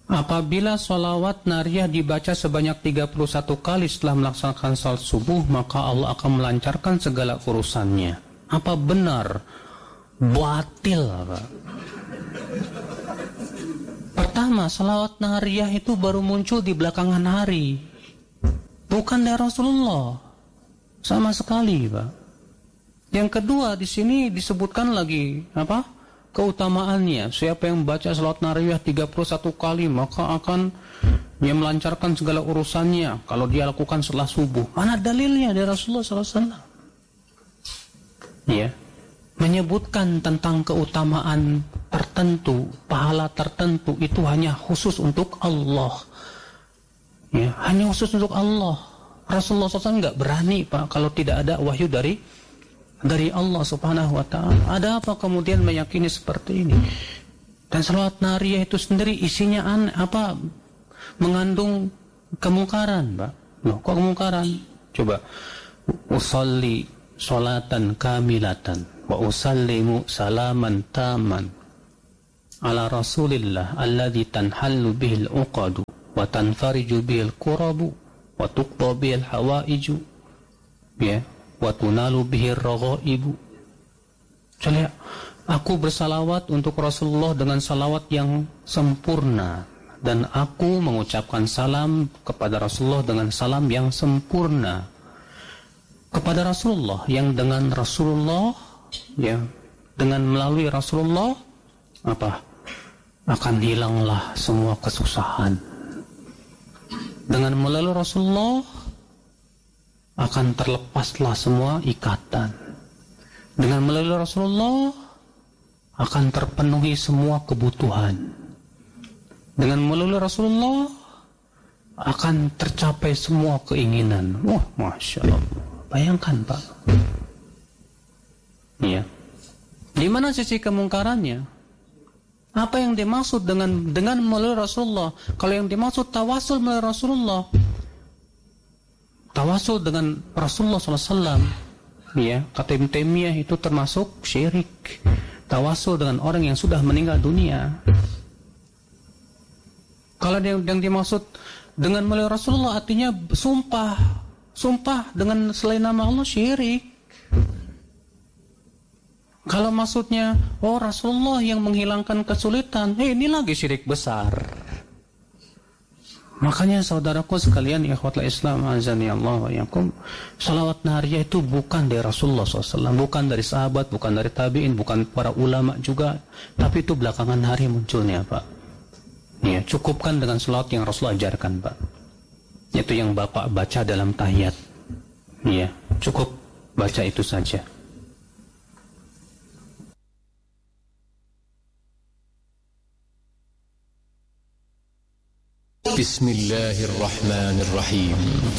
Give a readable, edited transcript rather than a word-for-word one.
Apabila sholawat nariyah dibaca sebanyak 31 kali setelah melaksanakan salat subuh, maka Allah akan melancarkan segala urusannya. Apa benar? Batil, Pak. Pertama, sholawat nariyah itu baru muncul di belakangan hari, bukan dari Rasulullah sama sekali, Pak. Yang kedua, di sini disebutkan lagi apa? Keutamaannya. Siapa yang membaca salat nariyah 31 kali maka akan dia melancarkan segala urusannya kalau dia lakukan setelah subuh. Mana dalilnya dari Rasulullah SAW? Ya, menyebutkan tentang keutamaan tertentu, pahala tertentu itu hanya khusus untuk Allah. Ya, hanya khusus untuk Allah. Rasulullah SAW nggak berani, Pak, kalau tidak ada wahyu dari Allah Subhanahu wa ta'ala. Ada apa kemudian meyakini seperti ini? Dan salawat nariyah itu sendiri isinya mengandung kemungkaran, Pak. Loh, kok kemungkaran? Coba. Usalli sholatan kamilatan wa usallimu salaman taman ala Rasulillah alladhi tanhallu bihil uqadu wa tanfariju bihil kurabu wa tuqta bihil hawaiju. Ya. Wa tunalu bihir raghaibu. Jadi aku bersalawat untuk Rasulullah dengan salawat yang sempurna, dan aku mengucapkan salam kepada Rasulullah dengan salam yang sempurna kepada Rasulullah, yang dengan Rasulullah, ya, dengan melalui Rasulullah akan hilanglah semua kesusahan. Dengan melalui Rasulullah akan terlepaslah semua ikatan. Dengan melalui Rasulullah akan terpenuhi semua kebutuhan. Dengan melalui Rasulullah akan tercapai semua keinginan. Wah, Masya Allah. Bayangkan, Pak. Ya. Di mana sisi kemungkarannya? Apa yang dimaksud dengan melalui Rasulullah? Kalau yang dimaksud tawasul melalui Rasulullah, tawasul dengan Rasulullah SAW, ya, kata Ibnu Taimiyah itu termasuk syirik. Tawasul dengan orang yang sudah meninggal dunia. Kalau yang dimaksud dengan melalui Rasulullah artinya sumpah dengan selain nama Allah, syirik. Kalau maksudnya Rasulullah yang menghilangkan kesulitan, ini lagi syirik besar. Makanya saudaraku sekalian, ikhwatul Islam azani Allah wa iyyakum, salawat nariyah itu bukan dari Rasulullah SAW, bukan dari sahabat, bukan dari tabi'in, bukan para ulama juga, tapi itu belakangan hari munculnya, Pak. Ya, cukupkan dengan salawat yang Rasulullah ajarkan, Pak. Itu yang Bapak baca dalam tahiyat. Ya, cukup baca itu saja. Bismillahirrahmanirrahim.